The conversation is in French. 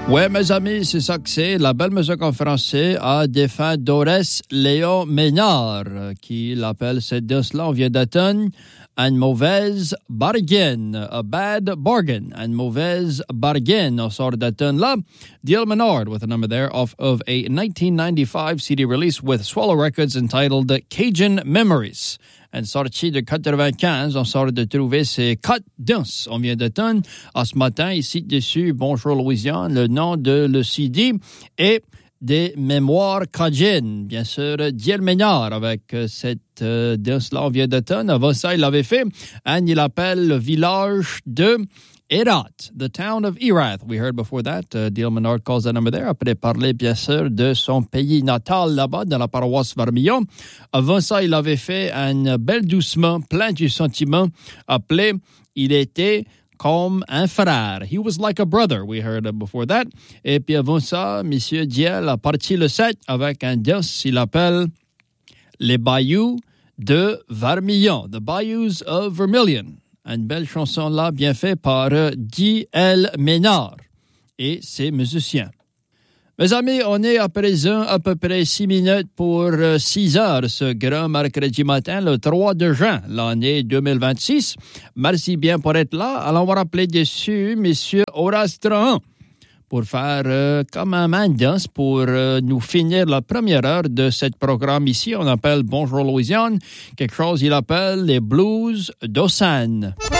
Ouais, mes amis, c'est ça que c'est. La belle musique en français a défunt Dorès Léon Ménard, qui l'appelle cette danse-là. On vient d'entendre une mauvaise bargain, a bad bargain, une mauvaise bargain. On sort d'entendre là. Dale Menard with a number there off of a 1995 CD release with Swallow Records entitled Cajun Memories. Une sortie de 95, on sort de trouver ces 4 danses. On vient d'entendre à ce matin ici dessus, Bonjour Louisiane, le nom de le CD est des Mémoires Cajun. Bien sûr, Dale Ménard avec cette danse-là, on vient d'entendre. Avant ça, il l'avait fait. Il l'appelle le village de Erath, the town of Erath. We heard before that. Dale Menard calls that number there. Après parler, bien sûr, de son pays natal là-bas, dans la paroisse Vermillon. Avant ça, il avait fait un bel doucement, plein du sentiment, appelé « Il était comme un frère ». He was like a brother. We heard before that. Et puis avant ça, Monsieur Diel a parti le 7 avec un danse, il appelle « Les Bayous de Vermillon ». The Bayous of Vermilion. Une belle chanson là, bien faite par D.L. Ménard et ses musiciens. Mes amis, on est à présent à peu près 6 minutes pour 6 heures ce grand mercredi matin, le 3 de juin, l'année 2026. Merci bien pour être là. Alors, on va rappeler dessus M. Horace Trahan pour faire comme un danse pour nous finir la première heure de ce programme ici. On appelle Bonjour Louisiane. Quelque chose, il appelle les Blues d'Ossane.